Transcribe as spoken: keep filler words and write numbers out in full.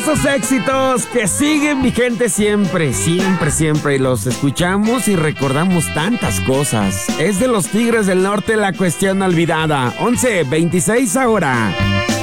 esos éxitos que siguen vigentes siempre, siempre, siempre. Y los escuchamos y recordamos tantas cosas. Es de los Tigres del Norte, La Cuestión Olvidada. once veintiséis ahora.